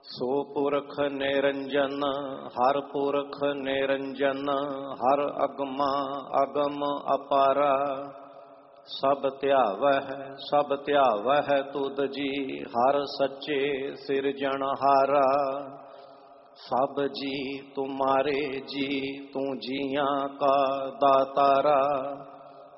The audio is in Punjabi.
ਸੋ ਪੁਰਖ ਨਿਰੰਜਨ ਹਰ ਪੁਰਖ ਨਿਰੰਜਨ ਹਰ ਅਗਮਾ ਅਗਮ ਅਪਾਰਾ। ਸਭ ਧਿਆਵਹਿ ਤੁਧ ਜੀ ਹਰ ਸੱਚੇ ਸਿਰਜਣਹਾਰਾ। ਸਭ ਜੀ ਤੁਮਾਰੇ ਜੀ ਤੂੰ ਜੀਆਂ ਕਾ ਦਾਤਾਰਾ।